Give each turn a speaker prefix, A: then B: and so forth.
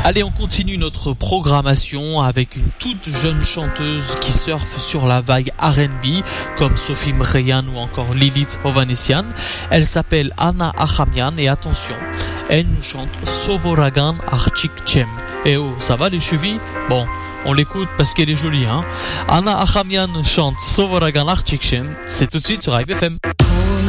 A: Allez, on continue notre programmation avec une toute jeune chanteuse qui surfe sur la vague R&B, comme Sophie Mreyan ou encore Lilith Ovanessian. Elle s'appelle Anna Achamian et attention, elle nous chante Sovoragan Archikchem. Et oh, ça va les chevilles? Bon, on l'écoute parce qu'elle est jolie, hein. Anna Achamian chante Sovoragan Archikchem, c'est tout de suite sur IBFM.